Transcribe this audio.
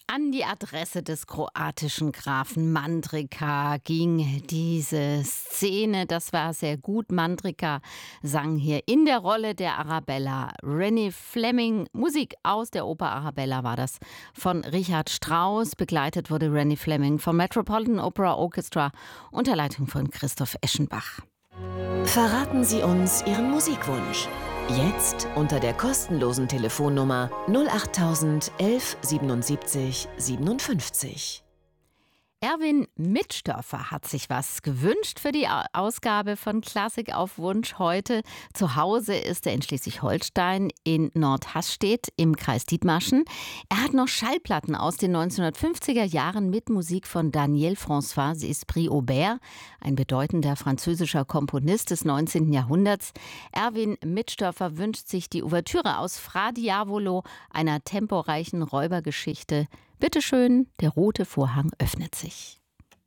An die Adresse des kroatischen Grafen Mandrika ging diese Szene. Das war sehr gut. Mandrika sang hier in der Rolle der Arabella Rennie Fleming. Musik aus der Oper Arabella war das von Richard Strauss. Begleitet wurde Rennie Fleming vom Metropolitan Opera Orchestra unter Leitung von Christoph Eschenbach. Verraten Sie uns Ihren Musikwunsch. Jetzt unter der kostenlosen Telefonnummer 08000 11 77 57. Erwin Mitschdörfer hat sich was gewünscht für die Ausgabe von Klassik auf Wunsch heute. Zu Hause ist er in Schleswig-Holstein in Nordhasstedt im Kreis Dithmarschen. Er hat noch Schallplatten aus den 1950er Jahren mit Musik von Daniel François Esprit Aubert, ein bedeutender französischer Komponist des 19. Jahrhunderts. Erwin Mitschdörfer wünscht sich die Ouvertüre aus Fra Diavolo, einer temporeichen Räubergeschichte. Bitte schön, der rote Vorhang öffnet sich.